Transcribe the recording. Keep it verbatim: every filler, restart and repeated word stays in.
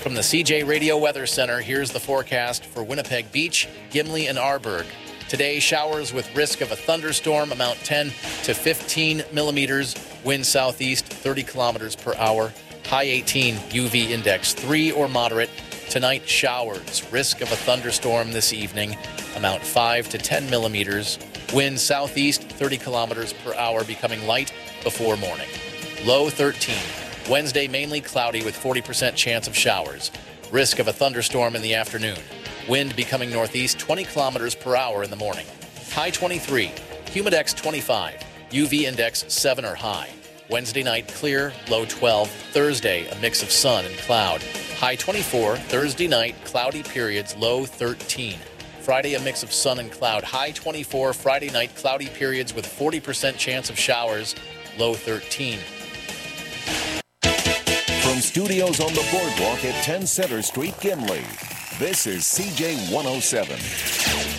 From the C J Radio Weather Center, here's the forecast for Winnipeg Beach, Gimli, and Arborg. Today, showers with risk of a thunderstorm, amount ten to fifteen millimeters, wind southeast thirty kilometers per hour, high eighteen, U V index three or moderate. Tonight, showers, risk of a thunderstorm this evening, amount five to ten millimeters, wind southeast thirty kilometers per hour, becoming light before morning. Low thirteen. Wednesday, mainly cloudy with forty percent chance of showers. Risk of a thunderstorm in the afternoon. Wind becoming northeast twenty kilometers per hour in the morning. High twenty-three. Humidex twenty-five. U V index seven or high. Wednesday night, clear, low twelve. Thursday, a mix of sun and cloud. High twenty-four. Thursday night, cloudy periods, low thirteen. Friday, a mix of sun and cloud. High twenty-four. Friday night, cloudy periods with forty percent chance of showers, low thirteen. From studios on the boardwalk at ten Center Street, Gimli, this is C J one oh seven.